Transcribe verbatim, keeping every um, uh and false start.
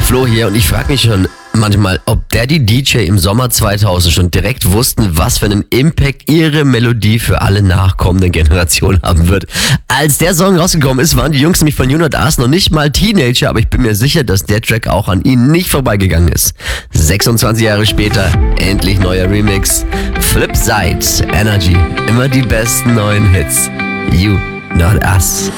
Flo hier und ich frage mich schon manchmal, ob Daddy D J im Sommer zweitausend schon direkt wussten, was für einen Impact ihre Melodie für alle nachkommenden Generationen haben wird. Als der Song rausgekommen ist, waren die Jungs nämlich von Unit Ars noch nicht mal Teenager, aber ich bin mir sicher, dass der Track auch an ihnen nicht vorbeigegangen ist. sechsundzwanzig Jahre später, endlich neuer Remix. Flipside, Energy, immer die besten neuen Hits. You, not us.